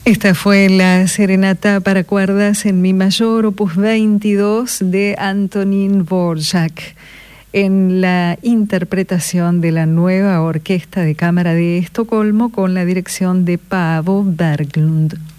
Esta fue la serenata para cuerdas en mi mayor, opus 22 de Antonín Dvořák, en la interpretación de la nueva Orquesta de Cámara de Estocolmo con la dirección de Paavo Berglund.